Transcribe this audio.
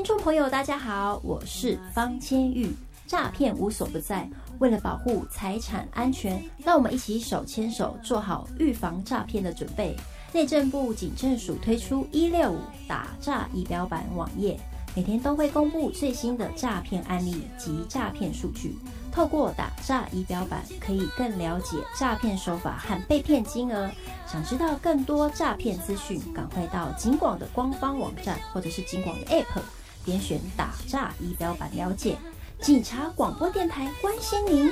听众朋友，大家好，我是方千玉。诈骗无所不在，为了保护财产安全，让我们一起手牵手做好预防诈骗的准备。内政部警政署推出165打诈仪表板网页，每天都会公布最新的诈骗案例及诈骗数据。透过打诈仪表板，可以更了解诈骗手法和被骗金额。想知道更多诈骗资讯，赶快到警广的官方网站或者是警广的 App， 点选打诈仪表板了解。警察广播电台关心您。